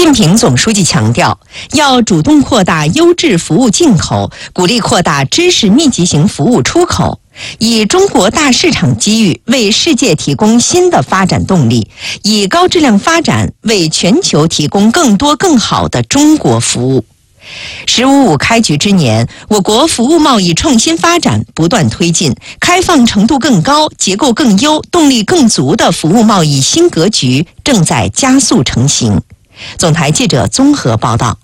近平总书记强调，要主动扩大优质服务进口，鼓励扩大知识密集型服务出口，以中国大市场机遇为世界提供新的发展动力，以高质量发展为全球提供更多更好的中国服务。“15+5”开局之年，我国服务贸易创新发展不断推进，开放程度更高、结构更优、动力更足的服务贸易新格局正在加速成型。总台记者综合报道。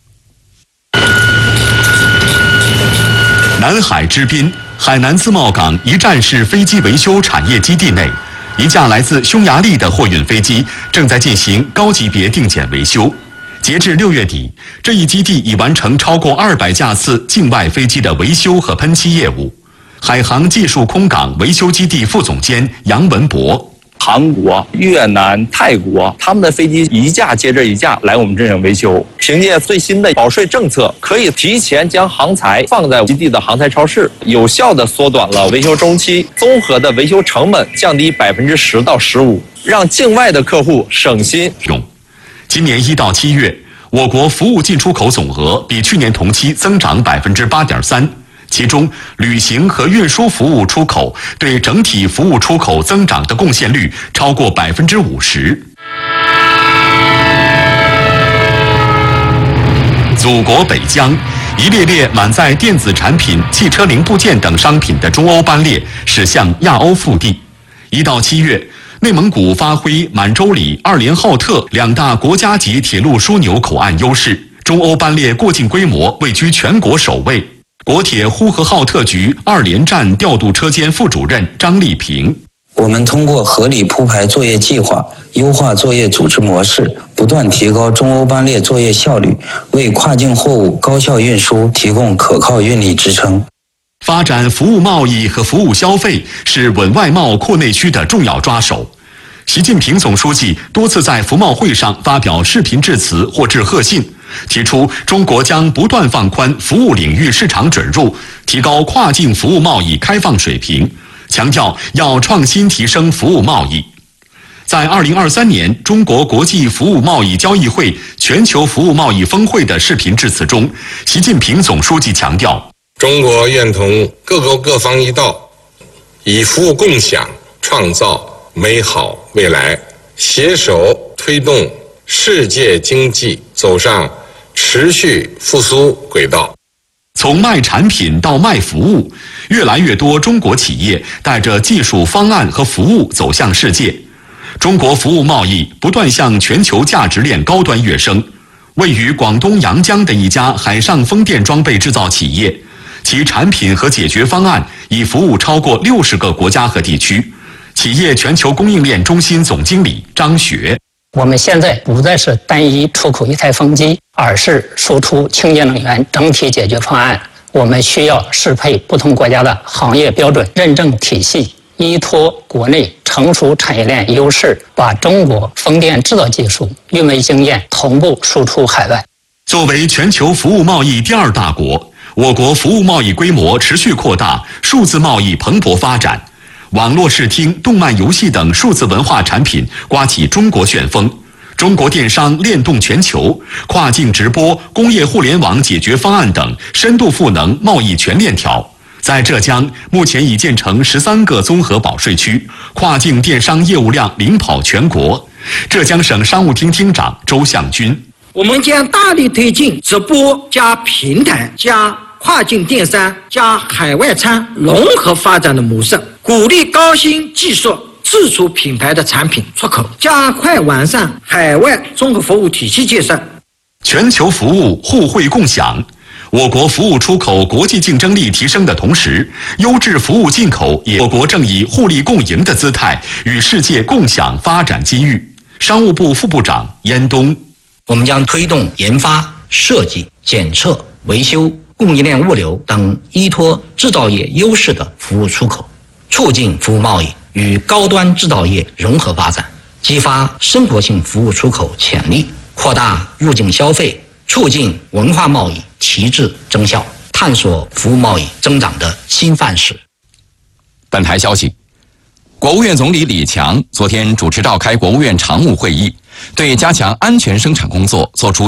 南海之滨，海南自贸港一站式飞机维修产业基地内，一架来自匈牙利的货运飞机正在进行高级别定检维修。截至6月底，这一基地已完成超过200架次境外飞机的维修和喷漆业务。海航技术空港维修基地副总监杨文博。 韩国、越南、泰国，他们的飞机一架接着一架来我们这里维修。凭借最新的保税政策，可以提前将航材放在基地的航材超市，有效地缩短了维修周期，综合的维修成本降低10%到15%，让境外的客户省心用。 今年1到7月，我国服务进出口总额比去年同期增长8.3%。其中，旅行和运输服务出口对整体服务出口增长的贡献率超过50%。祖国北疆，一列列满载电子产品、汽车零部件等商品的中欧班列驶向亚欧腹地。1到7月，内蒙古发挥满洲里、2连浩特2大国家级铁路枢纽口岸优势，中欧班列过境规模位居全国首位。国铁呼和浩特局2连站调度车间副主任张丽萍： 我们通过合理铺排作业计划，优化作业组织模式，不断提高中欧班列作业效率，为跨境货物高效运输提供可靠运力支撑。 发展服务贸易和服务消费是稳外贸扩内需的重要抓手。习近平总书记多次在服贸会上发表视频致辞或致贺信，提出中国将不断放宽服务领域市场准入，提高跨境服务贸易开放水平，强调要创新提升服务贸易。在2023年中国国际服务贸易交易会全球服务贸易峰会的视频致辞中，习近平总书记强调， 中国愿同各国各方一道，以服务共享创造美好未来，携手推动世界经济走上持续复苏轨道。 从卖产品到卖服务，越来越多中国企业带着技术方案和服务走向世界。中国服务贸易不断向全球价值链高端跃升。位于广东阳江的一家海上风电装备制造企业，其产品和解决方案已服务超过60个国家和地区。企业全球供应链中心总经理张雪： 我们现在不再是单一出口一台风机，而是输出清洁能源整体解决方案。我们需要适配不同国家的行业标准认证体系，依托国内成熟产业链优势，把中国风电制造技术、运维经验同步输出海外。 作为全球服务贸易第2大国，我国服务贸易规模持续扩大，数字贸易蓬勃发展。网络视听、动漫游戏等数字文化产品刮起中国旋风，中国电商链动全球，跨境直播、工业互联网解决方案等深度赋能贸易全链条。在浙江，目前已建成13个综合保税区，跨境电商业务量领跑全国。浙江省商务厅厅长周向军： 我们将大力推进直播加平台加跨境电商加海外仓融合发展的模式，鼓励高新技术自主品牌的产品出口，加快完善海外综合服务体系建设。 全球服务互惠共享，我国服务出口国际竞争力提升的同时，优质服务进口也我国正以互利共赢的姿态与世界共享发展机遇。商务部副部长燕东： 我们将推动研发、设计、检测、维修、供应链物流等依托制造业优势的服务出口，促进服务贸易与高端制造业融合发展，激发生活性服务出口潜力，扩大入境消费，促进文化贸易提质增效，探索服务贸易增长的新范式。 本台消息，国务院总理李强昨天主持召开国务院常务会议，对加强安全生产工作作出